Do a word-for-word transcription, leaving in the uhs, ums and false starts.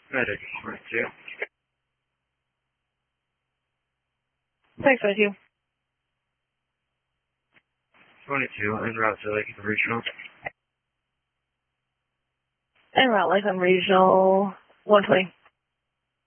Medic twenty-two. Thanks, twenty-two. twenty-two, en route to Lakeland Regional. En route, Lakeland Regional, one twenty.